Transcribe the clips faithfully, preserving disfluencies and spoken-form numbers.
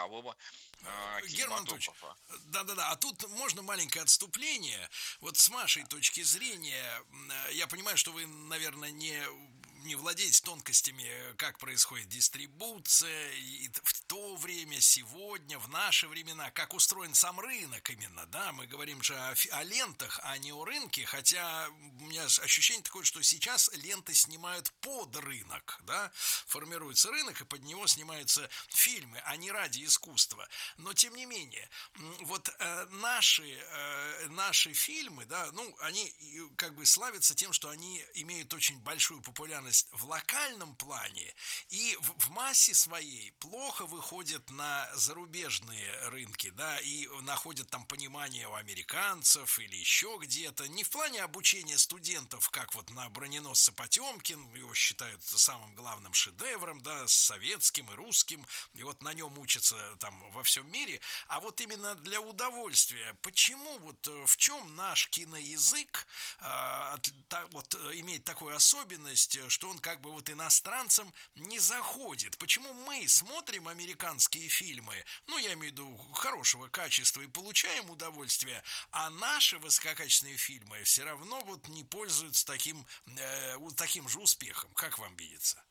мирового э, Герман Анатольевич, кинематографа. да-да-да, а тут можно маленькое отступление. Вот с вашей точки зрения, я понимаю, что вы, наверное, не не владеете тонкостями, как происходит дистрибуция, и в то время, сегодня, в наши времена, как устроен сам рынок именно, да, мы говорим же о, о лентах, а не о рынке, хотя у меня ощущение такое, что сейчас ленты снимают под рынок, да, формируется рынок, и под него снимаются фильмы, а не ради искусства. Но, тем не менее, вот э, наши, э, наши фильмы, да, ну, они как бы славятся тем, что они имеют очень большую популярность в локальном плане и в, в массе своей плохо выходят на зарубежные рынки, да, и находят там понимание у американцев или еще где-то. Не в плане обучения студентов, как вот на «Броненосце Потемкин», его считают самым главным шедевром, да, с советским и русским, и вот на нем учатся там во всем мире, а вот именно для удовольствия. Почему вот в чем наш киноязык а, та, вот имеет такую особенность, что он как бы вот иностранцам не заходит? Почему мы смотрим американские фильмы, ну я имею в виду хорошего качества, и получаем удовольствие, а наши высококачественные фильмы все равно вот не пользуются таким, э, таким же успехом? Как вам видится?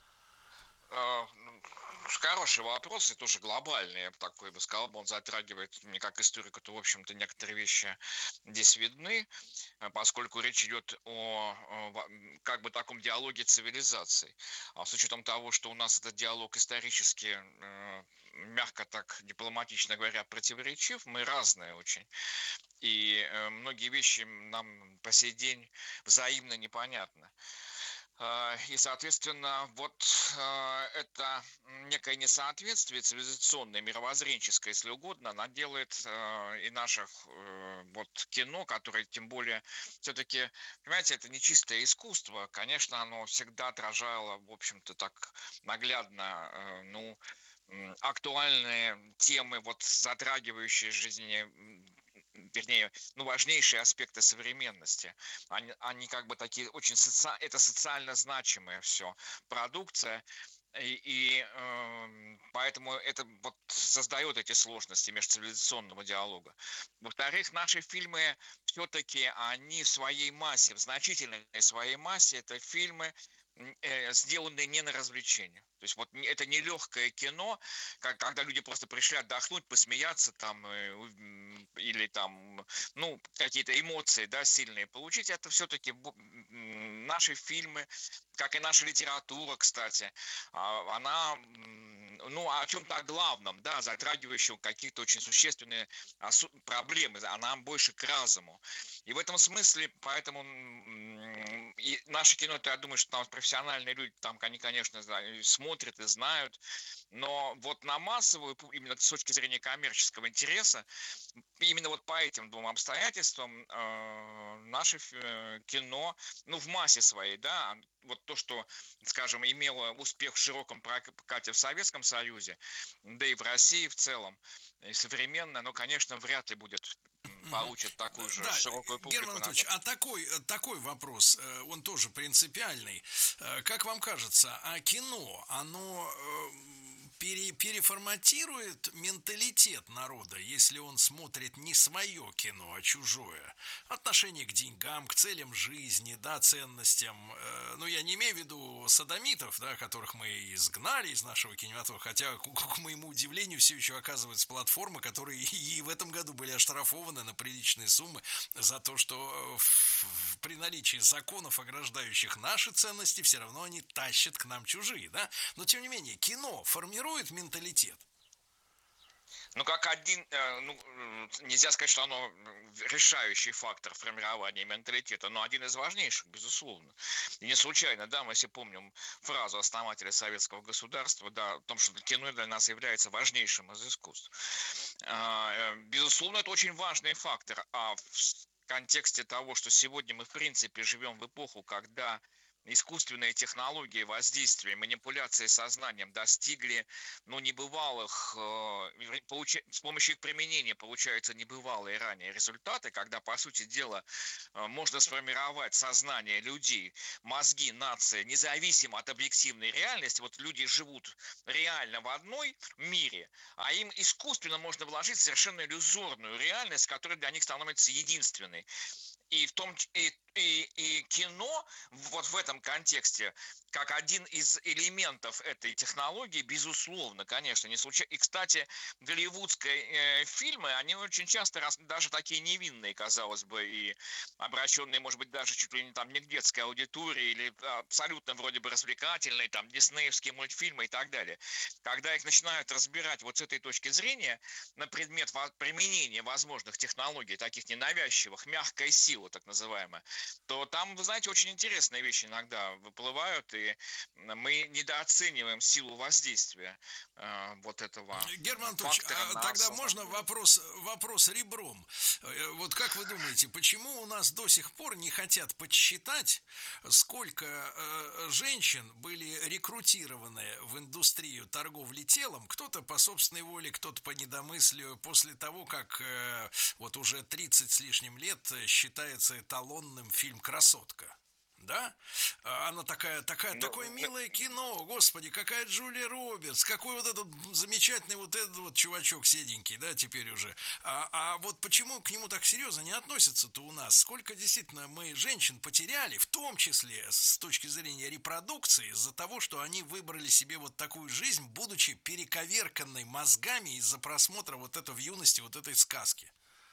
А, ну, Хороший вопрос, и тоже глобальный, я бы такой бы сказал, он затрагивает, мне как историку, то, в общем-то, некоторые вещи здесь видны, а, поскольку речь идет о, о во- м, как бы таком диалоге цивилизаций. А с учетом того, что у нас этот диалог исторически, э, мягко так, дипломатично говоря, противоречив, мы разные очень. И э, многие вещи нам по сей день взаимно непонятны. А, И, соответственно, вот а, это некое несоответствие цивилизационное, мировоззренческое, если угодно, она делает а, и наших э, вот кино, которое тем более все-таки, понимаете, это не чистое искусство, конечно, оно всегда отражало, в общем-то, так наглядно, э, ну, м, актуальные темы, вот затрагивающие жизни, м, вернее, ну, важнейшие аспекты современности. Они, они как бы такие очень соци... это социально значимая все продукция. И, и эм, поэтому это вот создает эти сложности межцивилизационного диалога. Во-вторых, наши фильмы все-таки, они в своей массе, в значительной своей массе, это фильмы, м, э, сделанные не на развлечение. То есть вот не- это не легкое кино, как, когда люди просто пришли отдохнуть, посмеяться там, э, м, или там, ну, какие-то эмоции, да, сильные получить. Это все-таки наши фильмы, как и наша литература, кстати, а, она, м, ну, о чем-то главном, да, затрагивающем какие-то очень существенные осу- проблемы, она больше к разуму. И в этом смысле, поэтому м, и наше кино, то я думаю, что там профессиональные люди, там они, конечно, зна- смотрят и знают, но вот на массовую, пу- именно с точки зрения коммерческого интереса, именно вот по этим двум обстоятельствам э, наше э, кино, ну, в массе своей, да, вот то, что, скажем, имело успех в широком прокате в Советском Союзе, да и в России в целом, и современное, но, конечно, вряд ли будет, м, получит такую же Да, широкую Герман публику на Анатольевич, Западе. а такой, такой вопрос, э, он тоже принципиальный. Э, Как вам кажется, а кино, оно э, пере- переформатирует менталитет народа, если он смотрит не свое кино, а чужое? Отношение к деньгам, к целям жизни, да, ценностям. Э, Ну, я не имею в виду садомитов, да, которых мы изгнали из нашего кинематографа, хотя, к, к моему удивлению, все еще оказываются платформы, которые и в этом году были оштрафованы на приличные суммы за то, что в, в, при наличии законов, ограждающих наши ценности, все равно они тащат к нам чужие, да? Но, тем не менее, кино формирует менталитет. Ну, как один, э, ну, м, нельзя сказать, что оно м, решающий фактор формирования менталитета, но один из важнейших, безусловно. И не случайно, да, мы все помним фразу основателя советского государства, да, о том, что кино для нас является важнейшим из искусств. А, э, Безусловно, это очень важный фактор, а в контексте того, что сегодня мы, в принципе, живем в эпоху, когда искусственные технологии воздействия, манипуляции сознанием достигли, ну, небывалых, э, получа- с помощью их применения получаются небывалые ранее результаты, когда, по сути дела, э, можно сформировать сознание людей, мозги нации, независимо от объективной реальности. Вот люди живут реально в одной мире, а им искусственно можно вложить совершенно иллюзорную реальность, которая для них становится единственной. И в том и, и, и кино вот в этом контексте, как один из элементов этой технологии, безусловно, конечно, не случайно. И, кстати, голливудские э, фильмы, они очень часто, раз, даже такие невинные, казалось бы, и обращенные, может быть, даже чуть ли не там не к детской аудитории, или абсолютно вроде бы развлекательные, там, диснеевские мультфильмы и так далее. Когда их начинают разбирать вот с этой точки зрения, на предмет применения возможных технологий, таких ненавязчивых, мягкой силы, так называемая, то там, вы знаете, очень интересные вещи иногда выплывают, и мы недооцениваем силу воздействия э, вот этого Герман Анатольевич, фактора а на тогда сознание можно людей. вопрос, вопрос ребром. Э, Вот как вы думаете, почему у нас до сих пор не хотят подсчитать, сколько э, женщин были рекрутированы в индустрию торговли телом, кто-то по собственной воле, кто-то по недомыслию, после того, как э, вот уже тридцать с лишним лет считается эталонным фильм «Красотка»? Да? А Она такая, такая, Ну, такое н- милое кино, господи, какая Джулия Робертс, какой вот этот замечательный вот этот вот чувачок седенький, да, теперь уже. А, а вот почему к нему так серьезно не относятся-то у нас? Сколько действительно мы женщин потеряли, в том числе с точки зрения репродукции, из-за того, что они выбрали себе вот такую жизнь, будучи перековерканной мозгами из-за просмотра вот этого в юности, вот этой сказки.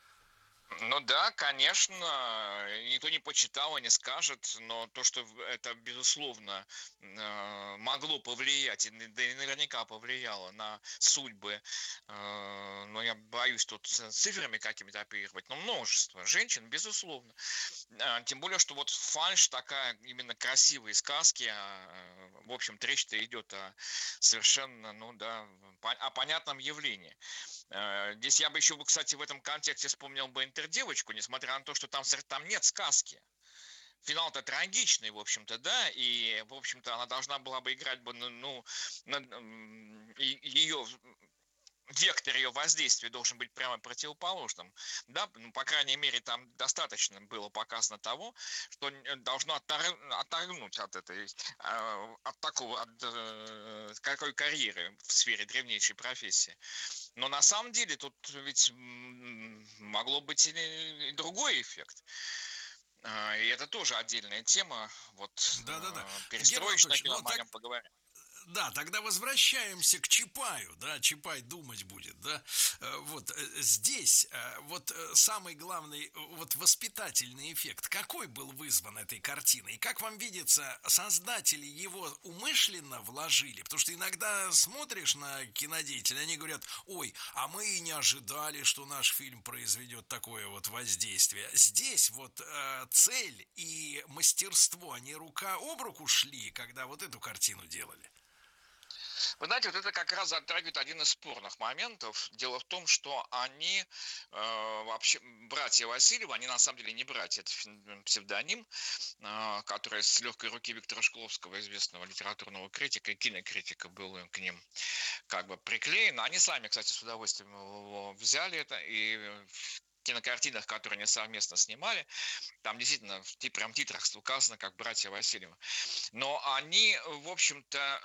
Ну да, конечно, никто не почитал и не скажет, но то, что это, безусловно, э, могло повлиять, и да и наверняка повлияло на судьбы, э, но я боюсь тут с цифрами какими-то оперировать, но множество женщин, безусловно. А, Тем более, что вот фальшь такая, именно красивые сказки, а, э, в общем-то, речь-то идет о совершенно, ну да, по- о понятном явлении. Э, Здесь я бы еще, кстати, в этом контексте вспомнил бы интердевочку, несмотря на то, что там, там нет сказки. Финал-то трагичный, в общем-то, да, и, в общем-то, она должна была бы играть бы, ну, ну, ее вектор ее воздействия должен быть прямо противоположным. Да, ну, по крайней мере, там достаточно было показано того, что должно отторгнуть от этой, а, от такого, от э, какой карьеры в сфере древнейшей профессии. Но на самом деле тут ведь могло быть и другой эффект. А, И это тоже отдельная тема. Вот Да-да-да. э, Герман перестроечное Анатольевич, кино, ну мы о так нем поговорим. Да, тогда возвращаемся к Чапаю, да, Чапай думать будет, да. Э, Вот э, здесь э, вот э, самый главный э, вот воспитательный эффект, какой был вызван этой картиной? И как вам видится, создатели его умышленно вложили? Потому что иногда смотришь на кинодеятелей, они говорят, ой, а мы и не ожидали, что наш фильм произведет такое вот воздействие. Здесь вот э, цель и мастерство, они рука об руку шли, когда вот эту картину делали. Вы знаете, вот это как раз затрагивает один из спорных моментов. Дело в том, что они э, вообще, братья Васильева, они на самом деле не братья, это псевдоним, э, который с легкой руки Виктора Шкловского, известного литературного критика и кинокритика, был к ним как бы приклеен. Они сами, кстати, с удовольствием его взяли это, и в кинокартинах, которые они совместно снимали, там действительно в ти- прям титрах указано как братья Васильева. Но они, в общем-то,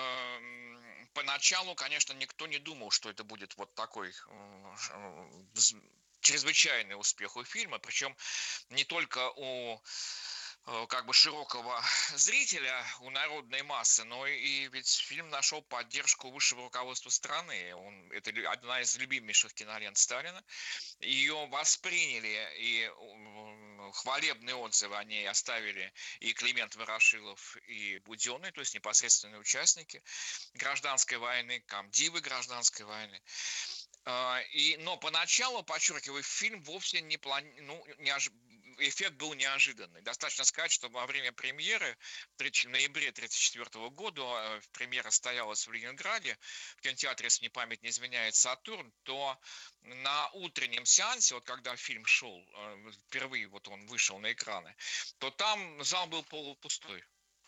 эм, поначалу, конечно, никто не думал, что это будет вот такой э, чрезвычайный успех у фильма, причем не только у э, как бы широкого зрителя, у народной массы, но и ведь фильм нашел поддержку высшего руководства страны. Он, это одна из любимейших кинолент Сталина. Ее восприняли, и хвалебные отзывы о ней оставили и Климент Ворошилов, и Буденный, то есть непосредственные участники гражданской войны, комдивы гражданской войны. И, но поначалу, подчеркиваю, фильм вовсе не плани... ну, неож... эффект был неожиданный. Достаточно сказать, что во время премьеры в ноябре тысяча девятьсот тридцать четвёртого года премьера состоялась в Ленинграде, в кинотеатре, если мне память не изменяет, «Сатурн», то на утреннем сеансе, вот когда фильм шел, впервые вот он вышел на экраны, то там зал был полупустой.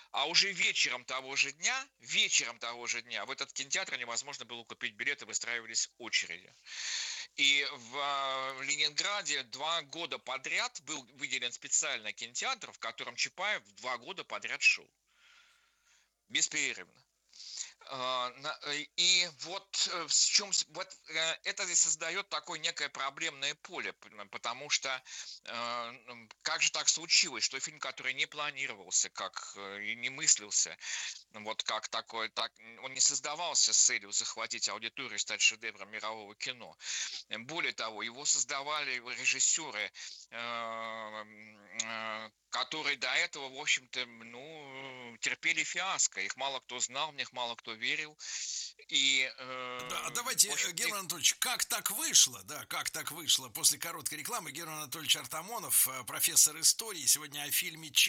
А уже вечером того же дня, вечером того же дня в этот кинотеатр невозможно было купить билеты, выстраивались очереди. И в, а, в Ленинграде два года подряд был выделен специальный кинотеатр, в котором Чапаев два года подряд шел. Беспрерывно. А, И вот э, в чем вот э, это здесь создает такое некое проблемное поле, потому что э, как же так случилось, что фильм, который не планировался, как э, и не мыслился, вот как такой, так он не создавался с целью захватить аудиторию и стать шедевром мирового кино. Более того, его создавали режиссеры, э, э, которые до этого, в общем-то, ну, терпели фиаско. Их мало кто знал, в них мало кто верил. И, Да, а э, давайте, в э, общем-то, Герман их... Анатольевич, как так вышло, да, как так вышло? После короткой рекламы Герман Анатольевич Артамонов, э, профессор истории, сегодня о фильме «Чип